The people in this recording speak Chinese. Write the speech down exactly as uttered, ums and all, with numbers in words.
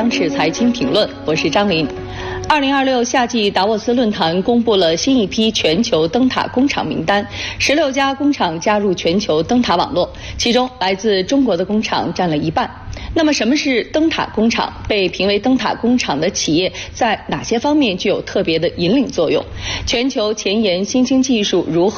央视财经评论，我是张琳。二零二六夏季达沃斯论坛公布了新一批全球灯塔工厂名单，十六家工厂加入全球灯塔网络，其中来自中国的工厂占了一半。那么，什么是灯塔工厂？被评为灯塔工厂的企业在哪些方面具有特别的引领作用？全球前沿新兴技术如何